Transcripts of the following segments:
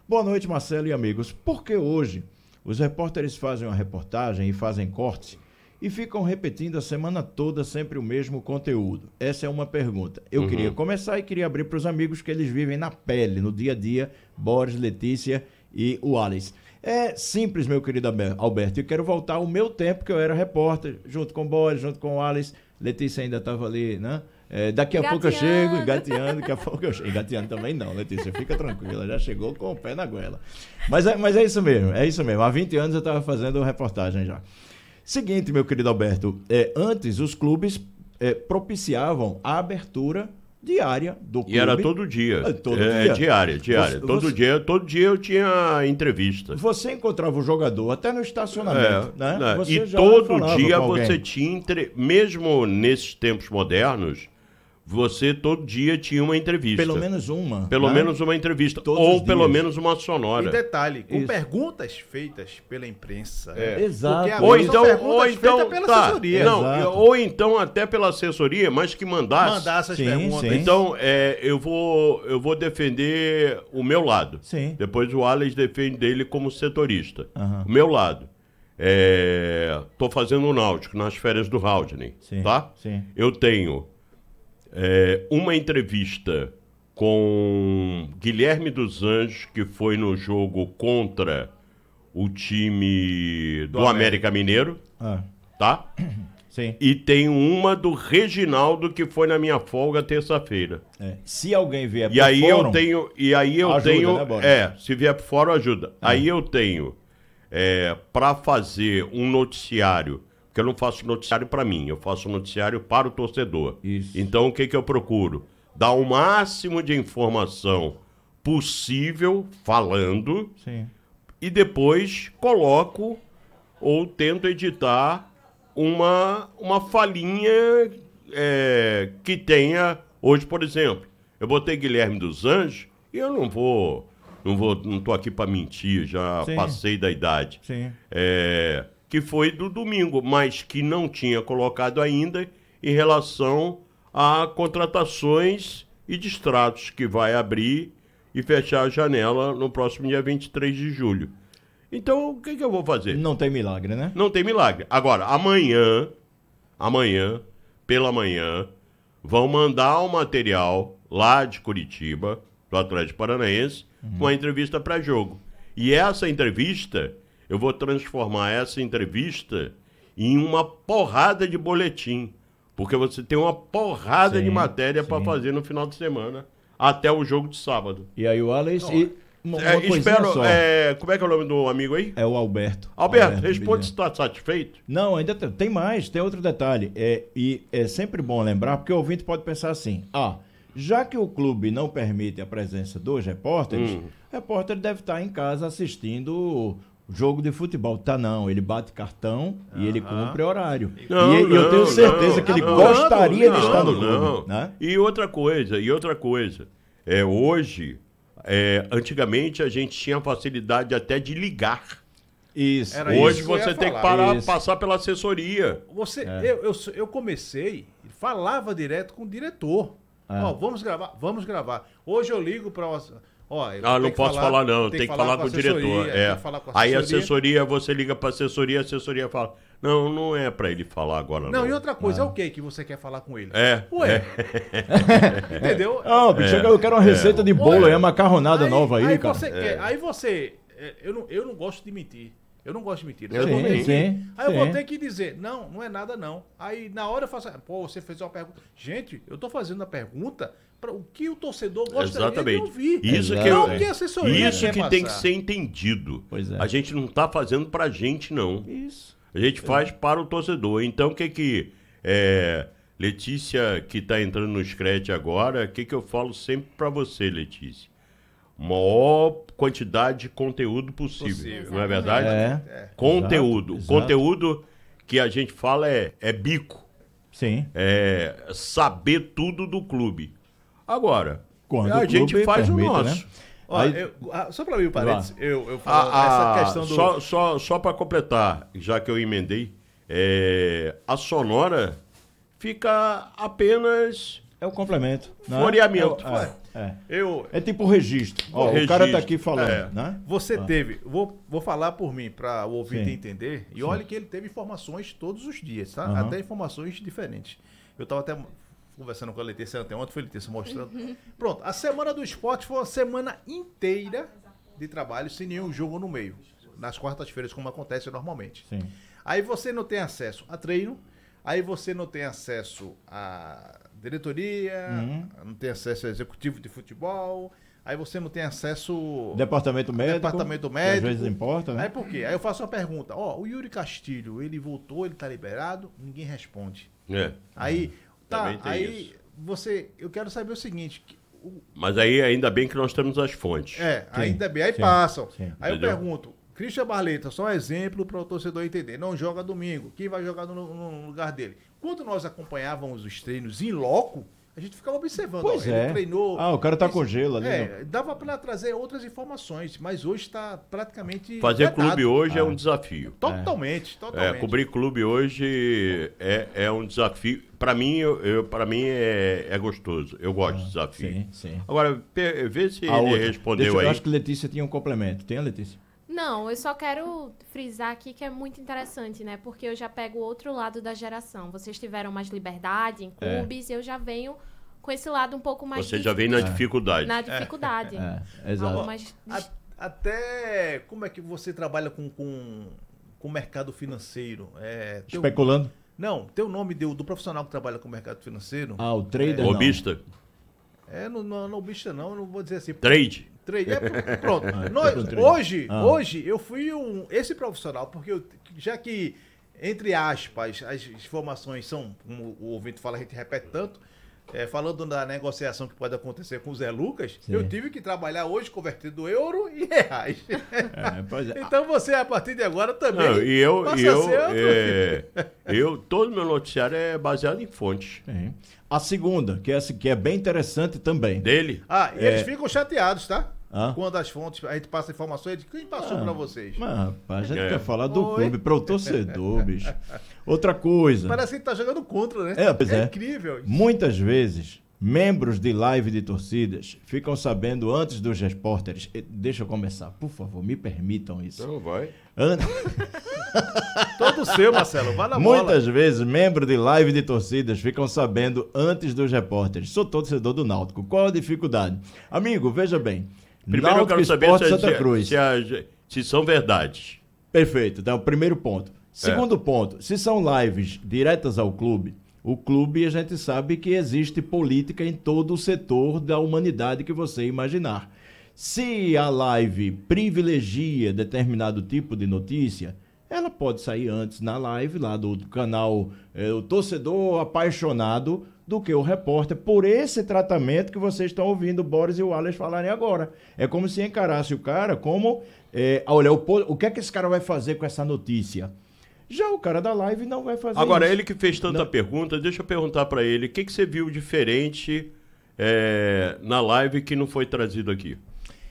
Boa noite, Marcelo e amigos. Por que hoje os repórteres fazem uma reportagem e fazem cortes e ficam repetindo a semana toda sempre o mesmo conteúdo? Essa é uma pergunta. Eu queria começar e queria abrir para os amigos que eles vivem na pele, no dia a dia, Boris, Letícia e o Alex. É simples, meu querido Alberto. Eu quero voltar ao meu tempo que eu era repórter, junto com o Boris, junto com o Alex. Letícia ainda estava ali, né? Daqui a pouco eu chego, engateando, daqui a pouco eu chego. Engateando também não, Letícia, fica tranquila, já chegou com o pé na goela. Mas é isso mesmo, é isso mesmo. Há 20 anos eu estava fazendo reportagem já. Seguinte, meu querido Alberto, antes os clubes propiciavam a abertura diária do clube. E era todo dia. Todo dia. Diária. Todo dia eu tinha entrevista. Você encontrava o jogador até no estacionamento, né? E todo dia você tinha, mesmo nesses tempos modernos, você todo dia tinha uma entrevista. Pelo menos uma. Pelo menos uma entrevista. Todos ou os pelo dias. menos uma sonora. E detalhe, com perguntas feitas pela imprensa. Exato. Porque agora são perguntas feitas pela assessoria. Não, ou então até pela assessoria, mas que mandasse Mandar essas perguntas. sim. Então, eu vou defender o meu lado. Sim. Depois o Alex defende dele como setorista. Aham. O meu lado. Tô fazendo o Náutico nas férias do Haldane, Sim, tá? sim. Eu tenho uma entrevista com Guilherme dos Anjos, que foi no jogo contra o time do América Mineiro, tá? Sim. E tenho uma do Reginaldo, que foi na minha folga terça-feira. Se alguém vier E aí eu tenho, Ajuda, né, Boris? se vier por fora ajuda. Aí eu tenho para fazer um noticiário, porque eu não faço noticiário para mim, eu faço noticiário para o torcedor. Isso. Então o que eu procuro? Dar o máximo de informação possível falando. Sim. E depois coloco ou tento editar uma falinha que tenha. Hoje, por exemplo, eu botei Guilherme dos Anjos e eu não tô aqui para mentir, já Sim. passei da idade. Sim. Que foi do domingo, mas que não tinha colocado ainda em relação a contratações e distratos que vai abrir e fechar a janela no próximo dia 23 de julho. Então, o que eu vou fazer? Não tem milagre, né? Não tem milagre. Agora, amanhã, pela manhã, vão mandar o material lá de Curitiba, do Atlético Paranaense, com a entrevista pré-jogo. E essa entrevista, eu vou transformar essa entrevista em uma porrada de boletim. Porque você tem uma porrada de matéria para fazer no final de semana, até o jogo de sábado. E aí o Alex uma espero. só. Como é que é o nome do amigo aí? É o Alberto. Alberto, responde se está satisfeito. Não, ainda tem mais, tem outro detalhe. E é sempre bom lembrar, porque o ouvinte pode pensar assim: já que o clube não permite a presença dos repórteres, o repórter deve estar em casa assistindo o jogo de futebol. Não, ele bate cartão e ele cumpre horário. E eu tenho certeza que ele gostaria de estar no clube. Né? E outra coisa, hoje, antigamente a gente tinha facilidade até de ligar. Isso. Hoje isso que eu você ia tem que falar. passar pela assessoria. Eu comecei, falava direto com o diretor. Vamos gravar. Hoje eu ligo para... não posso falar não, tem que falar com o diretor. Aí a assessoria, você liga para a assessoria fala, não é para ele falar agora não. Não, e outra coisa, é o que você quer falar com ele? Ué. Entendeu? Bicho, eu quero uma receita de bolo, uma macarronada nova aí, cara. Eu não gosto de mentir. Eu não gosto de mentir. Eu vou mentir. sim, Aí eu sim. vou ter que dizer, não é nada não. Aí na hora eu faço, você fez uma pergunta. Gente, eu tô fazendo a pergunta para o que o torcedor gostaria de ouvir. Isso Exatamente. que a assessoria Isso quer que passar. tem que ser entendido. Pois é. A gente não tá fazendo pra gente, não. Isso. A gente faz para o torcedor. Então, o que Letícia, que tá entrando no Scred agora, o que eu falo sempre pra você, Letícia? Maior quantidade de conteúdo possível. Não é verdade? Conteúdo. Exato. Conteúdo que a gente fala é bico. Sim. Saber tudo do clube. Agora, Quando a o gente clube faz permite, o nosso. né? Só para abrir o parênteses, eu falo essa questão do... Só para completar, já que eu emendei, a sonora fica apenas É o complemento. Né? Floreamento. É tipo o registro. Ó, o cara tá aqui falando, né? Você teve, vou falar por mim, para o ouvinte entender, e olha que ele teve informações todos os dias, tá? Até informações diferentes. Eu estava até conversando com a Letícia ontem, foi a Letícia mostrando. Pronto, a Semana do Esporte foi uma semana inteira de trabalho, sem nenhum jogo no meio. Nas quartas-feiras, como acontece normalmente. Sim. Aí você não tem acesso a treino, aí você não tem acesso a diretoria, não tem acesso a executivo de futebol, aí você não tem acesso... Departamento médico. Departamento Que médico. às vezes importa, né? Aí por quê? Aí eu faço uma pergunta. O Yuri Castilho, ele voltou, ele tá liberado? Ninguém responde. Aí, eu quero saber o seguinte... Mas aí ainda bem que nós temos as fontes. Ainda bem. Aí passam. Sim. Aí Entendeu? eu pergunto, Christian Barleta, só um exemplo para o torcedor entender. Não joga domingo. Quem vai jogar no lugar dele? Quando nós acompanhávamos os treinos em loco, a gente ficava observando. Pois Ele treinou. O cara tá com gelo ali. Dava para trazer outras informações, mas hoje está praticamente. Fazer vetado. clube hoje é um desafio. Totalmente. Cobrir clube hoje é um desafio. Para mim, é gostoso. Eu gosto de desafio. Sim. Agora, vê se ele respondeu aí. Eu acho que Letícia tinha um complemento. Tem a Letícia? Não, eu só quero frisar aqui que é muito interessante, né? Porque eu já pego o outro lado da geração. Vocês tiveram mais liberdade em clubes, eu já venho com esse lado um pouco mais... Você já vem na dificuldade. Na dificuldade. Exato. Até como é que você trabalha com o mercado financeiro? Especulando? Não, tem o nome do profissional que trabalha com o mercado financeiro. O trader Lobista? Não lobista não, eu não vou dizer assim. Trade? Pronto. Hoje eu fui esse profissional, porque já que, entre aspas, as informações são, como o ouvinte fala, a gente repete tanto, falando da negociação que pode acontecer com o Zé Lucas, eu tive que trabalhar hoje convertendo euro em reais. Então você, a partir de agora, também todo meu noticiário é baseado em fontes. A segunda, que é bem interessante também. Dele? E eles ficam chateados, tá? Quando as fontes, a gente passa informações de quem passou pra vocês. Mas, rapaz, a gente quer falar do clube para o torcedor, bicho. Outra coisa. Parece que ele tá jogando contra, né? É incrível. Muitas vezes, membros de live de torcidas ficam sabendo antes dos repórteres. Deixa eu começar, por favor, me permitam isso. Então vai. Todo seu, Marcelo, vai na Muitas vezes, membros de live de torcidas ficam sabendo antes dos repórteres. Sou torcedor do Náutico. Qual a dificuldade? Amigo, veja bem. Primeiro Náutico, eu quero saber Sport, Santa Cruz. se são verdades. Perfeito, então é o primeiro ponto. Segundo ponto, se são lives diretas ao clube, o clube a gente sabe que existe política em todo o setor da humanidade que você imaginar. Se a live privilegia determinado tipo de notícia, ela pode sair antes na live lá do canal o Torcedor Apaixonado do que o repórter, por esse tratamento que vocês estão ouvindo o Boris e o Wallace falarem agora. É como se encarasse o cara como, olha, o que é que esse cara vai fazer com essa notícia? Já o cara da live não vai fazer Agora, isso. ele que fez tanta pergunta, deixa eu perguntar pra ele, o que você viu diferente na live que não foi trazido aqui?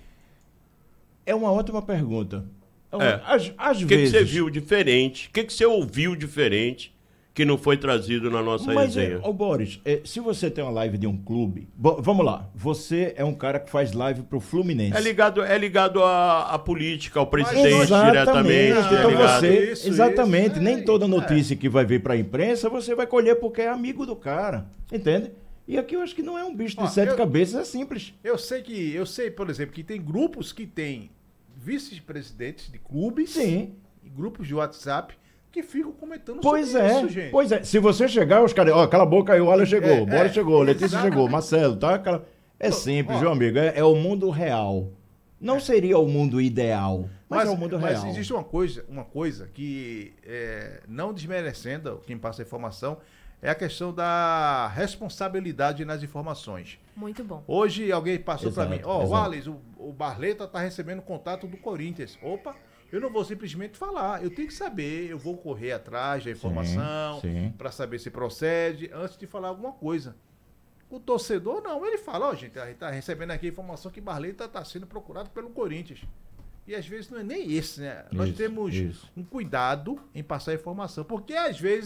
É uma ótima pergunta. Às O que vezes... você viu diferente? O que você ouviu diferente que não foi trazido na nossa resenha? Boris, se você tem uma live de um clube... vamos lá. Você é um cara que faz live pro Fluminense. É ligado à política, ao presidente diretamente. Exatamente. Nem toda notícia que vai vir pra imprensa você vai colher porque é amigo do cara. Entende? E aqui eu acho que não é um bicho de sete cabeças, é simples. Eu sei, por exemplo, que tem grupos que tem vice-presidentes de clubes, sim, e grupos de WhatsApp que ficam comentando sobre isso, gente. Pois é, se você chegar, os caras, cala a boca aí, o Alan chegou, Bora chegou, Letícia chegou, Marcelo, tá? É simples, meu amigo, é o mundo real. Não seria o mundo ideal, mas é o mundo real. Mas existe uma coisa que, não desmerecendo quem passa a informação, é a questão da responsabilidade nas informações. Muito bom. Hoje alguém passou para mim, Wallace, o Barleta tá recebendo contato do Corinthians. Opa, eu não vou simplesmente falar, eu tenho que saber, eu vou correr atrás da informação para saber se procede antes de falar alguma coisa. O torcedor não, ele fala, gente, a gente tá recebendo aqui a informação que Barleta tá sendo procurado pelo Corinthians. E às vezes não é nem esse, né? Nós temos um cuidado em passar a informação, porque às vezes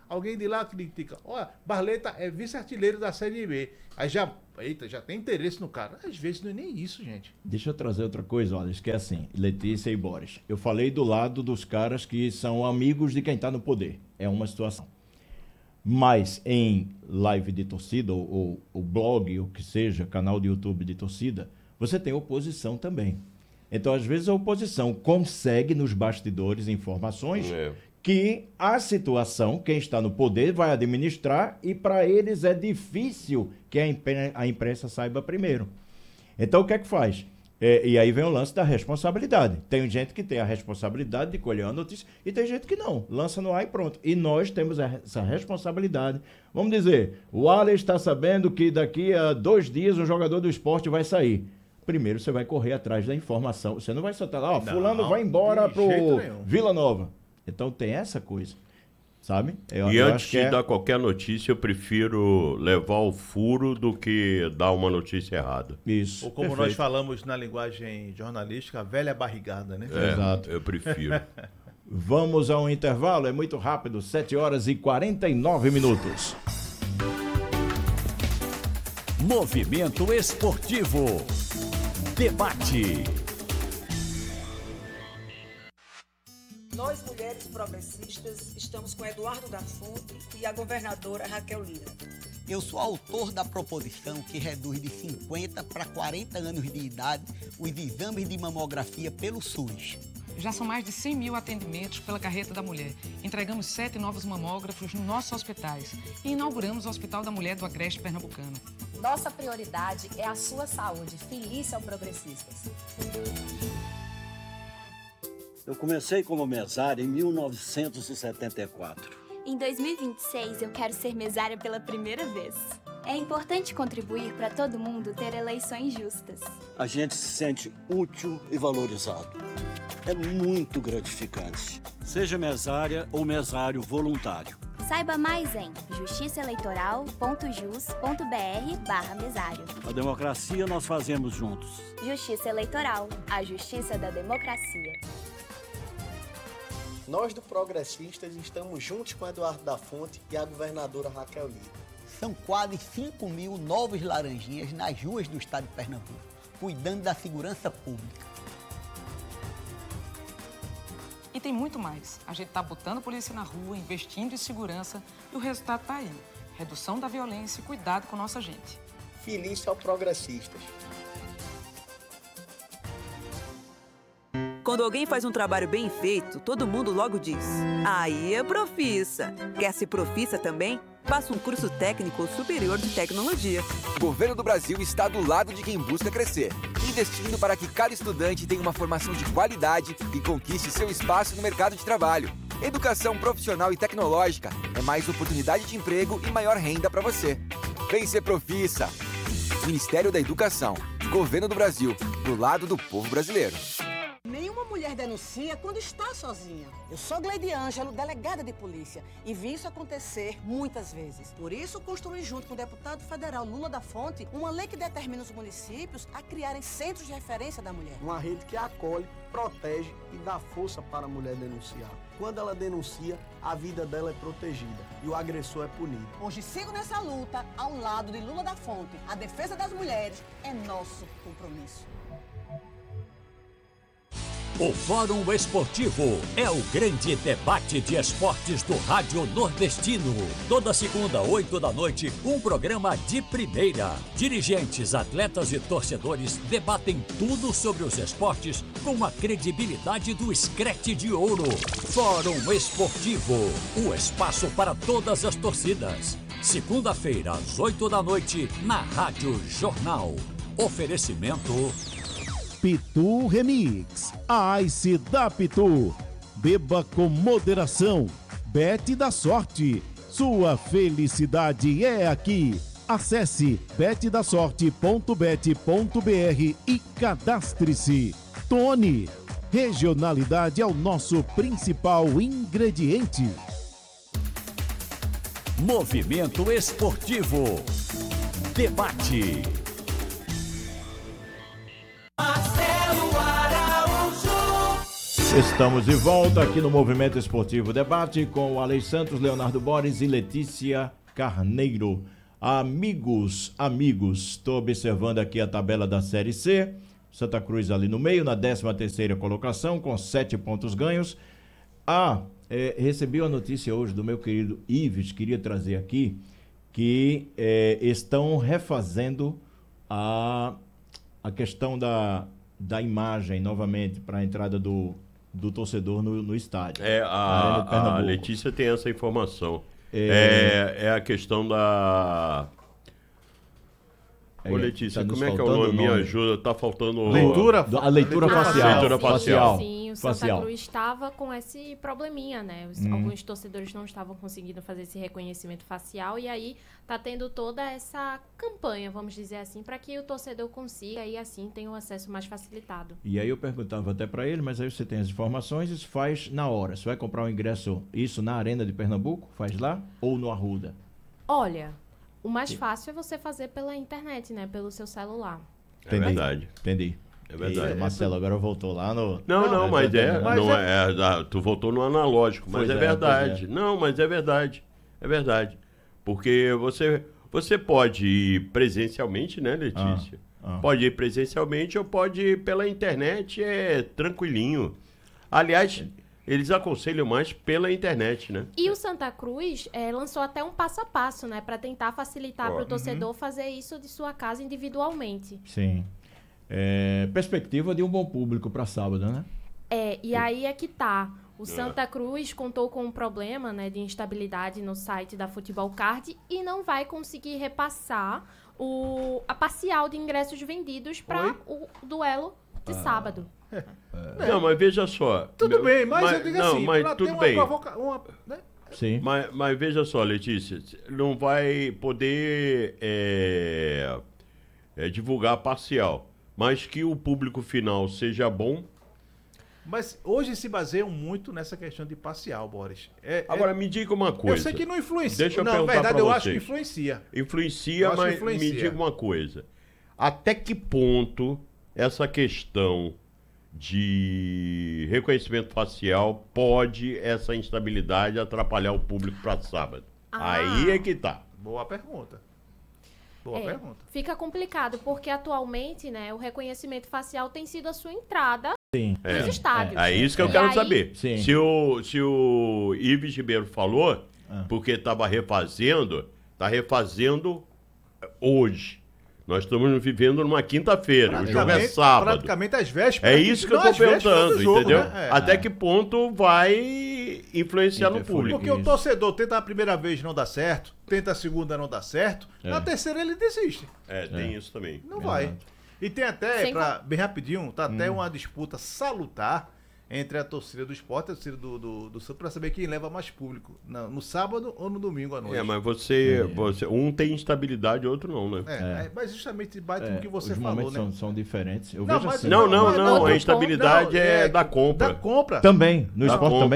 alguém de lá critica. Olha, Barleta é vice-artilheiro da Série B. Aí já tem interesse no cara. Às vezes não é nem isso, gente. Deixa eu trazer outra coisa, olha, que é assim, Letícia e Boris. Eu falei do lado dos caras que são amigos de quem está no poder. É uma situação. Mas em live de torcida, ou blog, ou que seja, canal de YouTube de torcida, você tem oposição também. Então, às vezes, a oposição consegue nos bastidores informações que a situação, quem está no poder vai administrar e para eles é difícil que a imprensa saiba primeiro. Então, o que é que faz? E aí vem o lance da responsabilidade. Tem gente que tem a responsabilidade de colher a notícia e tem gente que não. Lança no ar e pronto. E nós temos essa responsabilidade. Vamos dizer, o Alex está sabendo que daqui a 2 dias um jogador do Sport vai sair. Primeiro você vai correr atrás da informação. Você não vai soltar lá, fulano vai embora pro Vila Nova. Então tem essa coisa. Sabe? Eu antes de dar qualquer notícia, eu prefiro levar o furo do que dar uma notícia errada. Isso. Ou como perfeito. Nós falamos na linguagem jornalística, a velha barrigada, né? Exato. Eu prefiro. Vamos a um intervalo, é muito rápido, 7h49. Movimento Esportivo. Debate. Nós, mulheres progressistas, estamos com Eduardo da Fonte e a governadora Raquel Lira. Eu sou autor da proposição que reduz de 50 para 40 anos de idade os exames de mamografia pelo SUS. Já são mais de 100 mil atendimentos pela Carreta da Mulher. Entregamos 7 novos mamógrafos nos nossos hospitais e inauguramos o Hospital da Mulher do Agreste Pernambucano. Nossa prioridade é a sua saúde. Felícia ao Progressistas. Eu comecei como mesária em 1974. Em 2026, eu quero ser mesária pela primeira vez. É importante contribuir para todo mundo ter eleições justas. A gente se sente útil e valorizado. É muito gratificante. Seja mesária ou mesário voluntário. Saiba mais em justiçaeleitoral.jus.br/mesário. A democracia nós fazemos juntos. Justiça Eleitoral, a justiça da democracia. Nós do Progressistas estamos juntos com Eduardo da Fonte e a governadora Raquel Lira. São quase 5 mil novos laranjinhas nas ruas do estado de Pernambuco, cuidando da segurança pública. E tem muito mais. A gente está botando polícia na rua, investindo em segurança e o resultado está aí. Redução da violência e cuidado com nossa gente. Felícia ao Progressistas. Quando alguém faz um trabalho bem feito, todo mundo logo diz: aí é profissa. Quer ser profissa também? Faça um curso técnico ou superior de tecnologia. O governo do Brasil está do lado de quem busca crescer, investindo para que cada estudante tenha uma formação de qualidade e conquiste seu espaço no mercado de trabalho. Educação profissional e tecnológica é mais oportunidade de emprego e maior renda para você. Vem ser profissa. Ministério da Educação, Governo do Brasil, do lado do povo brasileiro. Nenhuma mulher denuncia quando está sozinha. Eu sou Gleide Ângelo, delegada de polícia, e vi isso acontecer muitas vezes. Por isso, construí junto com o deputado federal Lula da Fonte uma lei que determina os municípios a criarem centros de referência da mulher. Uma rede que acolhe, protege e dá força para a mulher denunciar. Quando ela denuncia, a vida dela é protegida e o agressor é punido. Hoje sigo nessa luta ao lado de Lula da Fonte. A defesa das mulheres é nosso compromisso. O Fórum Esportivo é o grande debate de esportes do Rádio Nordestino. Toda segunda, 8 da noite, um programa de primeira. Dirigentes, atletas e torcedores debatem tudo sobre os esportes com a credibilidade do Screte de Ouro. Fórum Esportivo, o espaço para todas as torcidas. Segunda-feira, às 8 da noite, na Rádio Jornal. Oferecimento... Pitu Remix, a Ice da Pitu. Beba com moderação. Bet da Sorte. Sua felicidade é aqui. Acesse betdasorte.bet.br e cadastre-se. Tony. Regionalidade é o nosso principal ingrediente. Movimento Esportivo. Debate. Marcelo Araújo. Estamos de volta aqui no Movimento Esportivo Debate com o Alex Santos, Leonardo Borges e Letícia Carneiro. Amigos, estou observando aqui a tabela da Série C. Santa Cruz ali no meio, na 13ª colocação, com 7 pontos ganhos. Recebi uma notícia hoje do meu querido Ives, queria trazer aqui, que estão refazendo a questão da imagem novamente para a entrada do torcedor no estádio. A Letícia tem essa informação. É a questão da... Ô, Letícia, como é que é o nome? Me ajuda, tá faltando... A leitura facial. Sim, o Santa Cruz estava com esse probleminha, né? Alguns torcedores não estavam conseguindo fazer esse reconhecimento facial e aí tá tendo toda essa campanha, vamos dizer assim, para que o torcedor consiga e assim tenha um acesso mais facilitado. E aí eu perguntava até para ele, mas aí você tem as informações, isso faz na hora. Você vai comprar um ingresso, isso na Arena de Pernambuco, faz lá ou no Arruda? Olha... O mais fácil é você fazer pela internet, né? Pelo seu celular. É verdade. Entendi. É verdade. Marcelo agora voltou lá no... Não, mas tu voltou no analógico, mas é verdade. Não, mas é verdade. É verdade. Porque você pode ir presencialmente, né, Letícia? Pode ir presencialmente ou pode ir pela internet, tranquilinho. Aliás... Eles aconselham mais pela internet, né? E o Santa Cruz lançou até um passo a passo, né? Para tentar facilitar para o torcedor fazer isso de sua casa individualmente. Sim. Perspectiva de um bom público para sábado, né? E aí é que tá. O Santa Cruz contou com um problema, né, de instabilidade no site da Futebol Card e não vai conseguir repassar a parcial de ingressos vendidos para o duelo de sábado. Não, mas veja só. Tudo bem, mas eu digo assim, mas tudo bem. Né? Sim. Mas veja só, Letícia, não vai poder divulgar parcial, mas que o público final seja bom. Mas hoje se baseiam muito nessa questão de parcial, Boris. Agora, me diga uma coisa. Eu sei que não influencia. Deixa eu perguntar na verdade, pra eu vocês. acho que influencia. Influencia, mas me diga uma coisa. Até que ponto essa questão de reconhecimento facial pode essa instabilidade atrapalhar o público para sábado? Aí é que tá. Boa pergunta. Fica complicado, porque atualmente, né, o reconhecimento facial tem sido a sua entrada nos estádios. É isso que eu quero saber. Sim. Se o Ives Ribeiro falou, porque estava refazendo, está refazendo hoje. Nós estamos vivendo numa quinta-feira, o jogo é sábado. Praticamente às vésperas. É isso que eu estou perguntando, entendeu? Né? Até que ponto vai influenciar no público? Porque o torcedor tenta a primeira vez não dá certo, tenta a segunda não dá certo, na terceira ele desiste. Tem isso também. Não vai. E tem até, bem rapidinho, tá até uma disputa salutar entre a torcida do Sport e a torcida do Santos para saber quem leva mais público, no sábado ou no domingo à noite. Mas você um tem instabilidade, outro não, né? Mas justamente bate no que você falou, né? São diferentes. Eu não, vejo assim. Não, a instabilidade é da compra. Da compra. Também, no Sport também?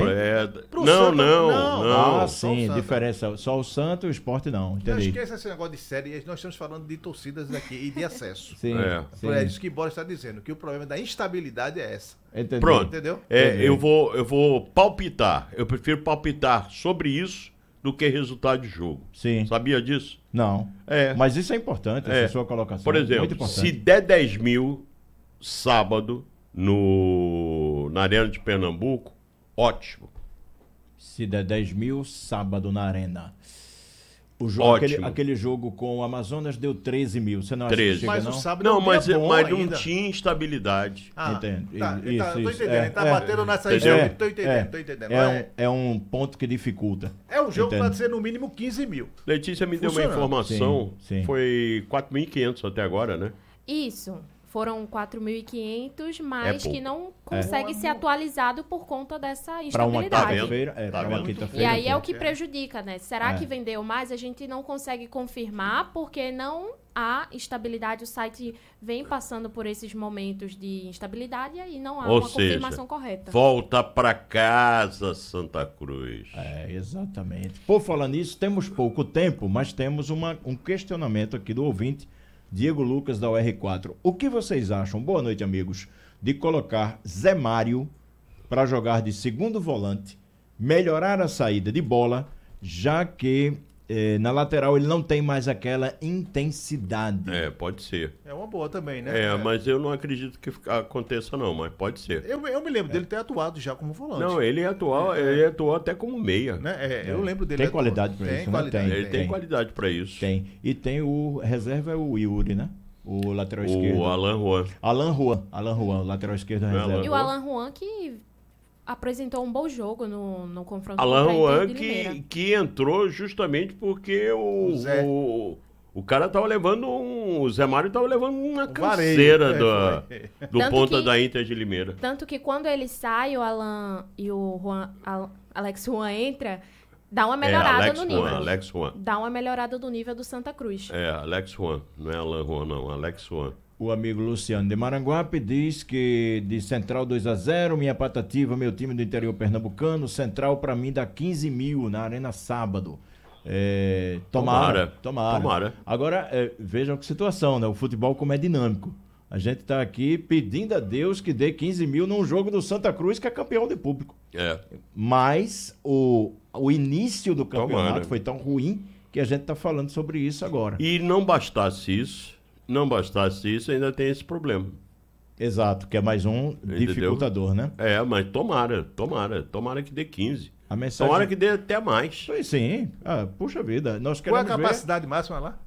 Não. Sim, diferença. Só o Santos e o Sport não, entendi. Não esqueça esse negócio de série, nós estamos falando de torcidas aqui e de acesso. Sim. É isso que Boris está dizendo, que o problema da instabilidade é essa. Entendi. Pronto. Entendeu? Eu vou palpitar. Eu prefiro palpitar sobre isso do que resultado de jogo. Sim. Sabia disso? Não. Mas isso é importante, essa sua colocação. Por exemplo, se der 10 mil sábado na Arena de Pernambuco, ótimo. Se der 10 mil sábado na Arena. O jogo, aquele jogo com o Amazonas deu 13 mil. Você não acha que chega, mas não? O sábado mas ainda. não tinha instabilidade. Entendo. Tô entendendo. Tá batendo nessa história. Tô entendendo. É um ponto que dificulta. É um jogo para ser no mínimo 15 mil. Letícia me deu uma informação. Sim. Foi 4.500 até agora, né? Isso. Foram 4.500, mas que não consegue ser atualizado por conta dessa instabilidade. Para uma quinta-feira. E aí é o que prejudica, né? Será que vendeu mais? A gente não consegue confirmar, porque não há estabilidade. O site vem passando por esses momentos de instabilidade e aí não há uma confirmação correta. Volta para casa, Santa Cruz. Exatamente. Por falar nisso, temos pouco tempo, mas temos um questionamento aqui do ouvinte, Diego Lucas, da UR4. O que vocês acham, boa noite, amigos, de colocar Zé Mário para jogar de segundo volante, melhorar a saída de bola, já que na lateral ele não tem mais aquela intensidade. Pode ser. É uma boa também, né? Mas eu não acredito que aconteça não, mas pode ser. Eu me lembro dele ter atuado já como volante. Não, ele atuou até como meia. Né? Eu lembro dele. Tem qualidade para isso, né? Ele tem qualidade para isso. Tem. E tem o reserva, é o Yuri, né? O lateral esquerdo. O Alan Juan, lateral esquerdo reserva. E o Alan Juan que apresentou um bom jogo no confronto Alan contra a Juan Inter de Limeira. que entrou justamente porque o cara tava levando o Zé Mário tava levando uma canseira do ponta da Inter de Limeira. Tanto que quando ele sai, o Alan e o Alex Juan entra, dá uma melhorada no nível. Alex Juan. Dá uma melhorada do nível do Santa Cruz. Alex Juan, não é Alan Juan não, Alex Juan. O amigo Luciano de Maranguape diz que de Central 2-0, minha patativa, meu time do interior pernambucano, Central para mim dá 15 mil na Arena sábado. Tomara. Agora, vejam que situação, né? O futebol como é dinâmico. A gente está aqui pedindo a Deus que dê 15 mil num jogo do Santa Cruz, que é campeão de público. Mas o início do campeonato foi tão ruim que a gente está falando sobre isso agora. E não bastasse isso, ainda tem esse problema. Exato, que é mais um dificultador, né? Mas tomara que dê 15. A mensagem... Tomara que dê até mais. Pois sim. Puxa vida. Nós qual é a queremos capacidade máxima lá?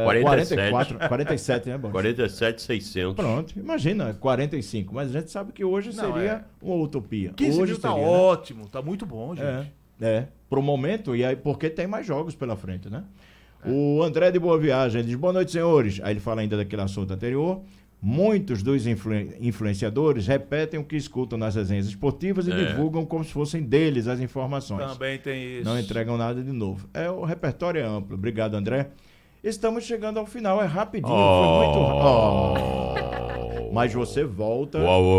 47, né, Boris? 47,600. Pronto, imagina, 45. Mas a gente sabe que hoje seria uma utopia. 15 hoje mil tá seria, ótimo, tá muito bom, gente. Pro momento, e aí porque tem mais jogos pela frente, né? O André de Boa Viagem, ele diz, boa noite, senhores. Aí ele fala ainda daquele assunto anterior. Muitos dos influenciadores repetem o que escutam nas resenhas esportivas e divulgam como se fossem deles as informações. Também tem isso. Não entregam nada de novo. O repertório é amplo. Obrigado, André. Estamos chegando ao final. É rapidinho. Foi muito rápido. Mas você volta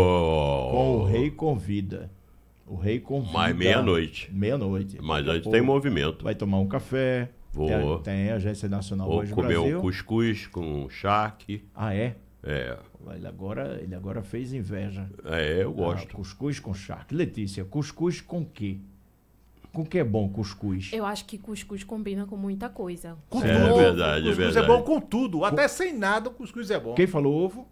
com o Rei Convida. O Rei Convida. Mais meia-noite. Mas antes tem movimento. Vai tomar um café. Vou. Tem a Agência Nacional Vou Voz do comer Brasil. um cuscuz com charque. É? É. Ele agora fez inveja. Eu gosto. Cuscuz com charque. Letícia, cuscuz com quê? Com que é bom cuscuz? Eu acho que cuscuz combina com muita coisa. Com tudo. É verdade, cuscuz é bom com tudo. Até sem nada, o cuscuz é bom. Quem falou ovo?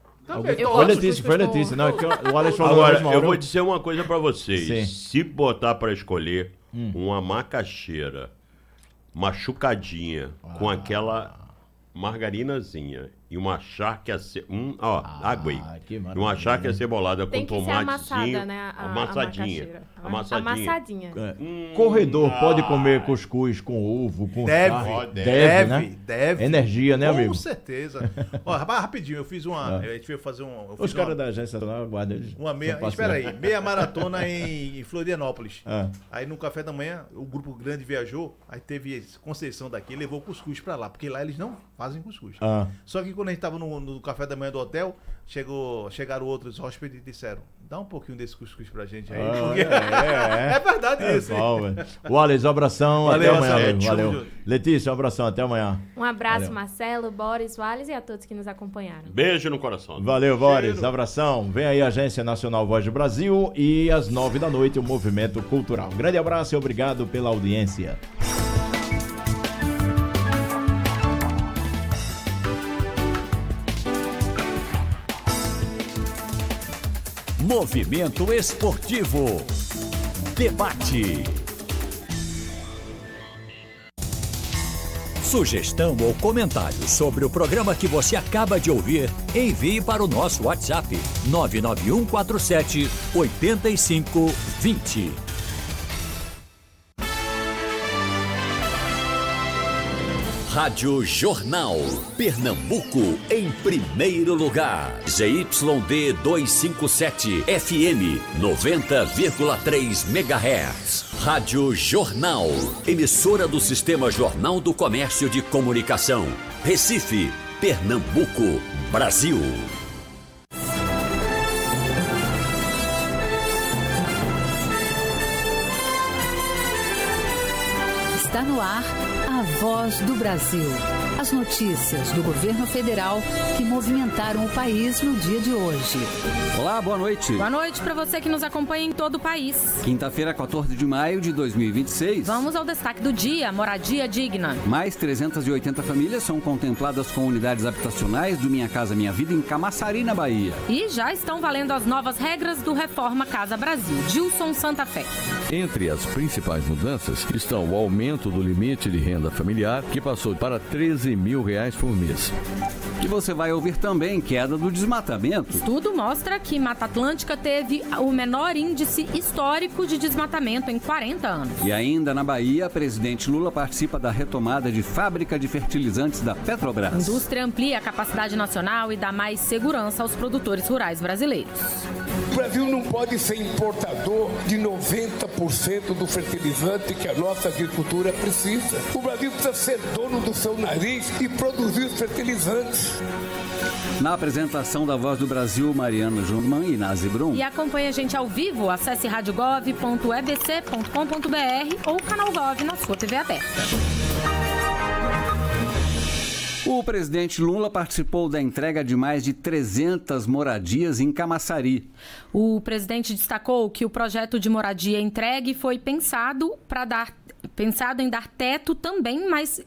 Foi Letícia. Não, o Alex falou. Agora, eu vou dizer uma coisa pra vocês. Sim. Se botar pra escolher uma macaxeira machucadinha com aquela margarinazinha e uma charque água aí. E uma charque acebolada com tomatezinho. Tem que ser amassada, né? Amassadinha. Amassadinha. Corredor pode comer cuscuz com ovo, com charque? Deve. Energia, né, amigo? Com certeza. Rapidinho, eu fiz a gente veio fazer os caras da agência guarda eles. Espera aí, meia maratona em Florianópolis. Aí no café da manhã, o grupo grande viajou, aí teve Conceição daqui, levou cuscuz pra lá, porque lá eles não fazem cuscuz. Só que quando a gente tava no café da manhã do hotel, chegaram outros hóspedes e disseram, dá um pouquinho desse cuscuz pra gente aí. É verdade isso. O Alex, um abração, até amanhã. Valeu. Letícia, um abração, até amanhã. Um abraço, Marcelo, Boris, Wallace e a todos que nos acompanharam. Beijo no coração. Valeu, Boris, abração. Vem aí a Agência Nacional Voz do Brasil e às 9h o Movimento Cultural. Grande abraço e obrigado pela audiência. Movimento Esportivo. Debate. Sugestão ou comentário sobre o programa que você acaba de ouvir, envie para o nosso WhatsApp 99147 8520. Rádio Jornal. Pernambuco em primeiro lugar. ZYD 257 FM 90,3 MHz. Rádio Jornal. Emissora do Sistema Jornal do Comércio de Comunicação. Recife, Pernambuco, Brasil. Está no ar a Voz do Brasil. As notícias do governo federal que movimentaram o país no dia de hoje. Olá, boa noite. Boa noite para você que nos acompanha em todo o país. Quinta-feira, 14 de maio de 2026. Vamos ao destaque do dia, moradia digna. Mais 380 famílias são contempladas com unidades habitacionais do Minha Casa Minha Vida em Camaçari, na Bahia. E já estão valendo as novas regras do Reforma Casa Brasil. Gilson Santa Fé. Entre as principais mudanças estão o aumento do limite de renda familiar, que passou para R$13 mil por mês. E você vai ouvir também queda do desmatamento. Estudo mostra que Mata Atlântica teve o menor índice histórico de desmatamento em 40 anos. E ainda na Bahia, presidente Lula participa da retomada de fábrica de fertilizantes da Petrobras. A indústria amplia a capacidade nacional e dá mais segurança aos produtores rurais brasileiros. O Brasil não pode ser importador de 90% do fertilizante que a nossa agricultura precisa. O Brasil precisa ser dono do seu nariz e produzir fertilizantes. Na apresentação da Voz do Brasil, Mariana Jungmann e Nazi Brum. E acompanhe a gente ao vivo, acesse radiogov.ebc.com.br ou Canal Gov na sua TV aberta. O presidente Lula participou da entrega de mais de 300 moradias em Camaçari. O presidente destacou que o projeto de moradia entregue foi pensado em dar teto também, mas...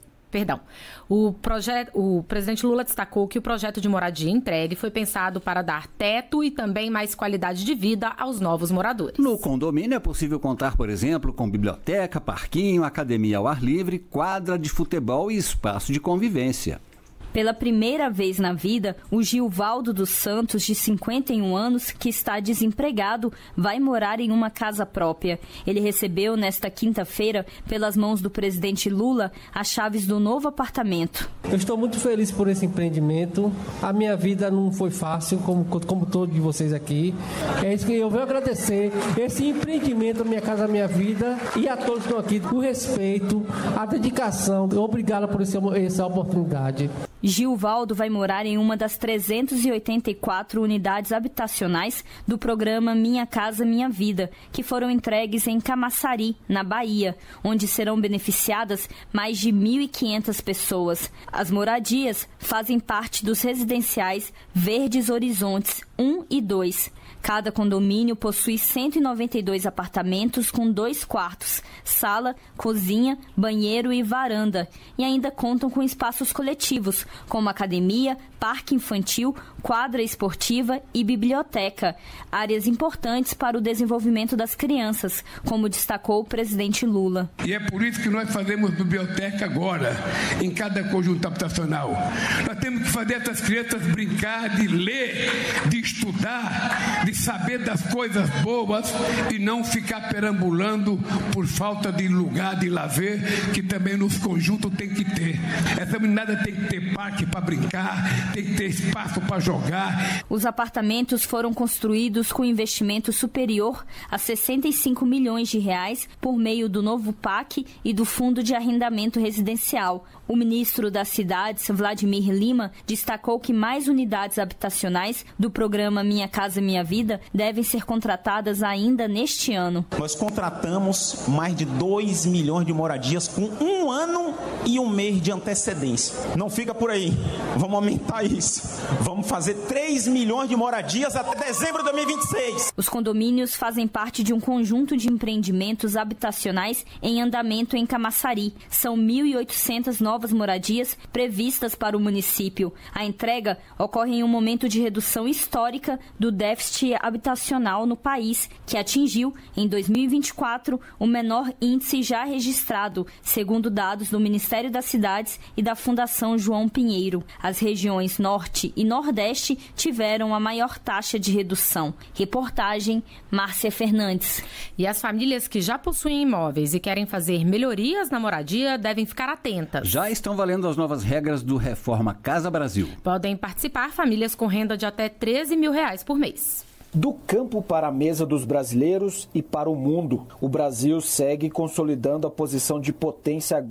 O presidente Lula destacou que o projeto de moradia entregue foi pensado para dar teto e também mais qualidade de vida aos novos moradores. No condomínio é possível contar, por exemplo, com biblioteca, parquinho, academia ao ar livre, quadra de futebol e espaço de convivência. Pela primeira vez na vida, o Gilvaldo dos Santos, de 51 anos, que está desempregado, vai morar em uma casa própria. Ele recebeu, nesta quinta-feira, pelas mãos do presidente Lula, as chaves do novo apartamento. Eu estou muito feliz por esse empreendimento. A minha vida não foi fácil, como todos de vocês aqui. É isso que eu venho agradecer, esse empreendimento, Minha Casa Minha Vida, e a todos que estão aqui, o respeito, a dedicação. Obrigado por essa oportunidade. Gilvaldo vai morar em uma das 384 unidades habitacionais do programa Minha Casa Minha Vida, que foram entregues em Camaçari, na Bahia, onde serão beneficiadas mais de 1.500 pessoas. As moradias fazem parte dos residenciais Verdes Horizontes 1 e 2. Cada condomínio possui 192 apartamentos com 2 quartos, sala, cozinha, banheiro e varanda. E ainda contam com espaços coletivos, como academia, parque infantil, quadra esportiva e biblioteca. Áreas importantes para o desenvolvimento das crianças, como destacou o presidente Lula. E é por isso que nós fazemos biblioteca agora, em cada conjunto habitacional. Nós temos que fazer essas crianças brincar, de ler, de estudar, de saber das coisas boas e não ficar perambulando por falta de lugar de lazer, que também nos conjuntos tem que ter. Essa meninada tem que ter parque para brincar, tem que ter espaço para jogar. Os apartamentos foram construídos com investimento superior a 65 milhões de reais por meio do novo PAC e do Fundo de Arrendamento Residencial. O ministro das Cidades, Vladimir Lima, destacou que mais unidades habitacionais do programa Minha Casa Minha Vida devem ser contratadas ainda neste ano. Nós contratamos mais de 2 milhões de moradias com 1 ano e 1 mês de antecedência. Não fica por aí, vamos aumentar isso. Vamos fazer 3 milhões de moradias até dezembro de 2026. Os condomínios fazem parte de um conjunto de empreendimentos habitacionais em andamento em Camaçari. São 1.800 novas moradias previstas para o município. A entrega ocorre em um momento de redução histórica do déficit habitacional no país, que atingiu, em 2024, o menor índice já registrado, segundo dados do Ministério das Cidades e da Fundação João Pinheiro. As regiões Norte e Nordeste tiveram a maior taxa de redução. Reportagem, Márcia Fernandes. E as famílias que já possuem imóveis e querem fazer melhorias na moradia devem ficar atentas. Já estão valendo as novas regras do Reforma Casa Brasil. Podem participar famílias com renda de até R$13 mil por mês. Do campo para a mesa dos brasileiros e para o mundo, o Brasil segue consolidando a posição de potência agrícola.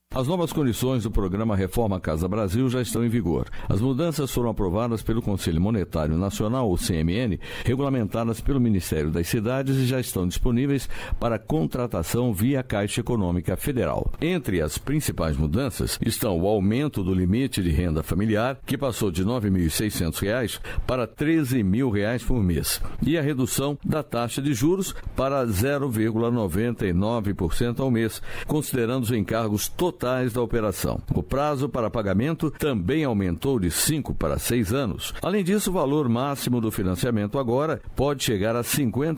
As novas condições do programa Reforma Casa Brasil já estão em vigor. As mudanças foram aprovadas pelo Conselho Monetário Nacional, o CMN, regulamentadas pelo Ministério das Cidades e já estão disponíveis para contratação via Caixa Econômica Federal. Entre as principais mudanças estão o aumento do limite de renda familiar, que passou de R$ 9.600 para R$ 13.000 por mês, e a redução da taxa de juros para 0,99% ao mês, considerando os encargos totais da operação. O prazo para pagamento também aumentou de 5 para 6 anos. Além disso, o valor máximo do financiamento agora pode chegar a 50%